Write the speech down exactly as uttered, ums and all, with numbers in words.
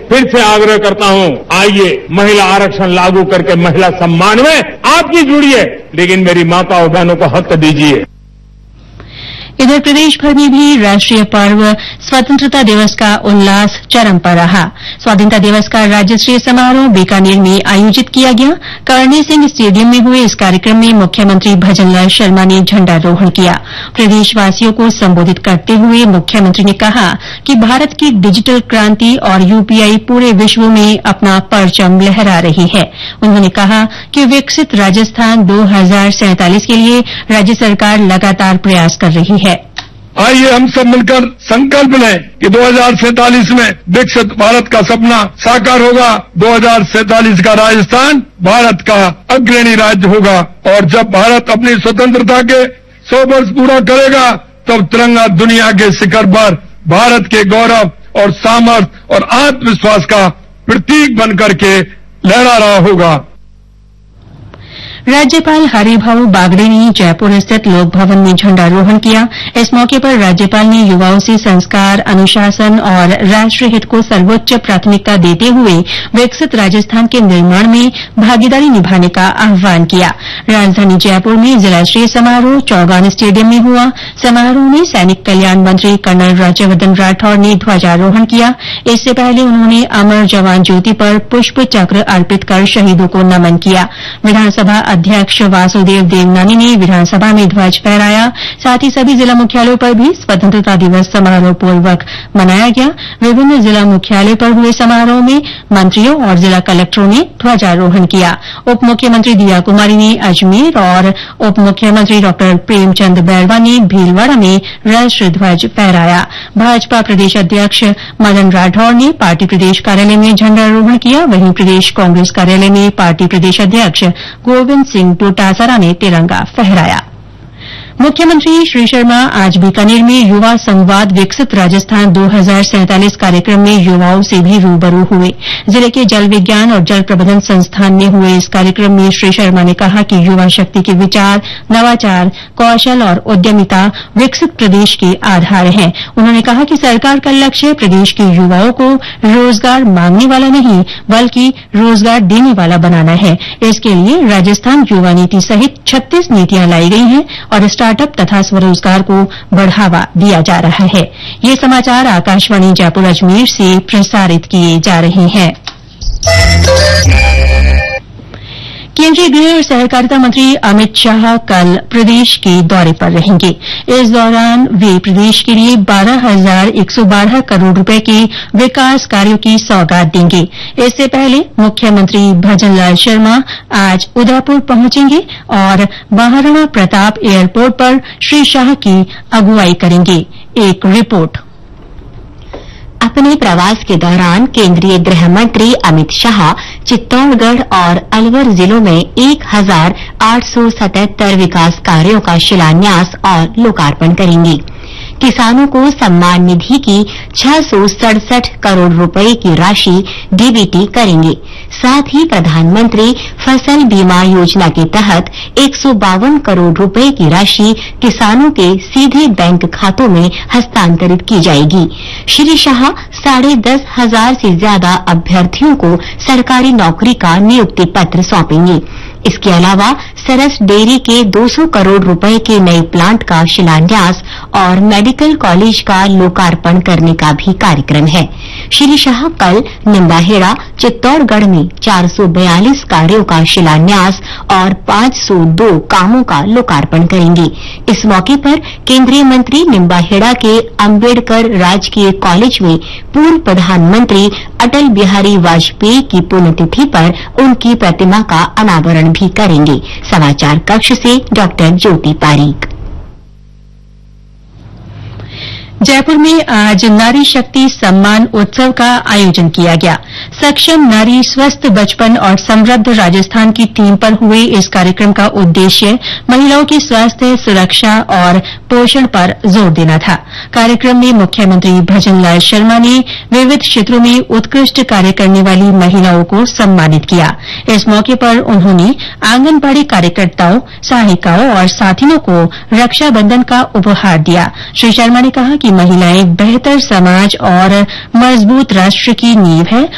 फिर से आग्रह करता हूं, आइए महिला आरक्षण लागू करके महिला सम्मान में आप भी जुड़िए, लेकिन मेरी माताओं बहनों को हक दीजिए। इधर प्रदेश भर में भी राष्ट्रीय पर्व स्वतंत्रता दिवस का उल्लास चरम पर रहा। स्वाधीनता दिवस का राज्य समारोह बीकानेर में आयोजित किया गया। करणी सिंह स्टेडियम में हुए इस कार्यक्रम में मुख्यमंत्री भजनलाल शर्मा ने झंडारोहण किया। प्रदेशवासियों को संबोधित करते हुए मुख्यमंत्री ने कहा कि भारत की डिजिटल क्रांति और यूपीआई पूरे विश्व में अपना परचम लहरा रही है। उन्होंने कहा कि विकसित राजस्थान दो हजार सैंतालीस के लिए राज्य सरकार लगातार प्रयास कर रही है। आइए हम सब मिलकर संकल्प लें कि दो हजार सैंतालीस में विकसित भारत का सपना साकार होगा। दो हजार सैंतालीस का राजस्थान भारत का अग्रणी राज्य होगा और जब भारत अपनी स्वतंत्रता के सौ वर्ष पूरा करेगा तब तिरंगा दुनिया के शिखर पर भारत के गौरव और सामर्थ्य और आत्मविश्वास का प्रतीक बनकर के लहरा रहा होगा। राज्यपाल हरिभाऊ बागड़े ने जयपुर स्थित लोक भवन में झंडारोहण किया। इस मौके पर राज्यपाल ने युवाओं से संस्कार, अनुशासन और राष्ट्र हित को सर्वोच्च प्राथमिकता देते हुए विकसित राजस्थान के निर्माण में भागीदारी निभाने का आह्वान किया। राजधानी जयपुर में जिला स्तरीय समारोह चौगान स्टेडियम में हुआ। समारोह में सैनिक कल्याण मंत्री कर्नल राज्यवर्धन राठौड़ ने ध्वजारोहण किया। इससे पहले उन्होंने अमर जवान ज्योति पर पुष्प चक्र अर्पित कर शहीदों को नमन किया। विधानसभा अध्यक्ष वासुदेव देवनानी ने विधानसभा में ध्वज फहराया। साथ ही सभी जिला मुख्यालयों पर भी स्वतंत्रता दिवस समारोह पूर्वक मनाया गया। विभिन्न जिला मुख्यालय पर हुए समारोह में मंत्रियों और जिला कलेक्टरों ने ध्वजारोहण किया। उप मुख्यमंत्री दिया कुमारी ने अजमेर और उप मुख्यमंत्री डॉ प्रेमचंद बैरवा ने भीलवाड़ा में राष्ट्र ध्वज फहराया। भाजपा प्रदेश अध्यक्ष मदन राठौड़ ने पार्टी प्रदेश कार्यालय में झंडारोहण किया। वहीं प्रदेश कांग्रेस कार्यालय में पार्टी प्रदेश अध्यक्ष गोविंद सिंह डोटासरा ने तिरंगा फहराया। मुख्यमंत्री श्री शर्मा आज बीकानेर में युवा संवाद विकसित राजस्थान दो हजार सैंतालीस कार्यक्रम में युवाओं से भी रूबरू हुए। जिले के जल विज्ञान और जल प्रबंधन संस्थान में हुए इस कार्यक्रम में श्री शर्मा ने कहा कि युवा शक्ति के विचार, नवाचार, कौशल और उद्यमिता विकसित प्रदेश के आधार हैं। उन्होंने कहा कि सरकार का लक्ष्य प्रदेश के युवाओं को रोजगार मांगने वाला नहीं बल्कि रोजगार देने वाला बनाना है। इसके लिए राजस्थान युवा नीति सहित छत्तीस नीतियां लाई गई हैं और स्टार्टअप तथा स्वरोजगार को बढ़ावा दिया जा रहा है। ये समाचार आकाशवाणी जयपुर अजमेर से प्रसारित किए जा रहे हैं। केंद्रीय गृह और सहकारिता मंत्री अमित शाह कल प्रदेश के दौरे पर रहेंगे। इस दौरान वे प्रदेश के लिए बारह हजार एक सौ बारह करोड़ रुपए के विकास कार्यों की सौगात देंगे। इससे पहले मुख्यमंत्री भजनलाल शर्मा आज उदयपुर पहुंचेंगे और महाराणा प्रताप एयरपोर्ट पर श्री शाह की अगुवाई करेंगे। एक रिपोर्ट। अपने प्रवास के दौरान केंद्रीय गृह मंत्री अमित शाह चित्तौड़गढ़ और अलवर जिलों में एक हजार आठ सौ सतहत्तर विकास कार्यों का शिलान्यास और लोकार्पण करेंगे। किसानों को सम्मान निधि की छह सौ सड़सठ करोड़ रुपए की राशि डीबीटी करेंगे। साथ ही प्रधानमंत्री फसल बीमा योजना के तहत एक सौ बावन करोड़ रुपए की राशि किसानों के सीधे बैंक खातों में हस्तांतरित की जाएगी। श्री शाह साढ़े दस हजार से ज्यादा अभ्यर्थियों को सरकारी नौकरी का नियुक्ति पत्र सौंपेंगे। इसके अलावा सरस डेयरी के दो सौ करोड़ रुपए के नए प्लांट का शिलान्यास और मेडिकल कॉलेज का लोकार्पण करने का भी कार्यक्रम है। श्री शाह कल निम्बाहेड़ा चित्तौड़गढ़ में चार सौ बयालीस कार्यों का शिलान्यास और पांच सौ दो कामों का लोकार्पण करेंगे। इस मौके पर केंद्रीय मंत्री निम्बाहेड़ा के अम्बेडकर राजकीय कॉलेज में पूर्व प्रधानमंत्री अटल बिहारी वाजपेयी की पुण्यतिथि पर उनकी प्रतिमा का अनावरण भी करेंगे। समाचार कक्ष से डॉक्टर ज्योति पारीक। जयपुर में आज नारी शक्ति सम्मान उत्सव का आयोजन किया गया। सक्षम नारी स्वस्थ बचपन और समृद्ध राजस्थान की थीम पर हुए इस कार्यक्रम का उद्देश्य महिलाओं की स्वास्थ्य, सुरक्षा और पोषण पर जोर देना था। कार्यक्रम में मुख्यमंत्री भजनलाल शर्मा ने विविध क्षेत्रों में उत्कृष्ट कार्य करने वाली महिलाओं को सम्मानित किया। इस मौके पर उन्होंने आंगनबाड़ी कार्यकर्ताओं, सहायिकाओं और साथिनों को रक्षाबंधन का उपहार दिया। श्री शर्मा ने कहा कि महिलाएं बेहतर समाज और मजबूत राष्ट्र की नींव है